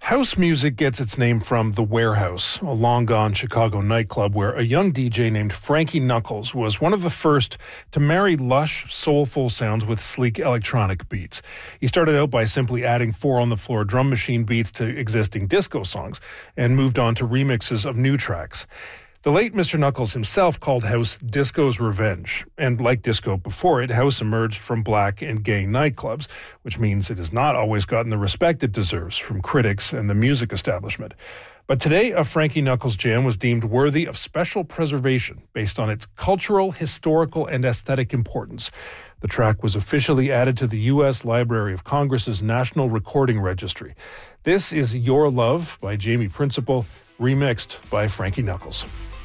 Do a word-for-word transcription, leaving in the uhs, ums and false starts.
House music gets its name from The Warehouse, a long-gone Chicago nightclub where a young D J named Frankie Knuckles was one of the first to marry lush, soulful sounds with sleek electronic beats. He started out by simply adding four-on-the-floor drum machine beats to existing disco songs and moved on to remixes of new tracks. The late Mister Knuckles himself called house disco's revenge, and like disco before it, house emerged from black and gay nightclubs, which means it has not always gotten the respect it deserves from critics and the music establishment. But today, a Frankie Knuckles jam was deemed worthy of special preservation based on its cultural, historical, and aesthetic importance. The track was officially added to the U S Library of Congress's National Recording Registry. This is Your Love by Jamie Principle, remixed by Frankie Knuckles.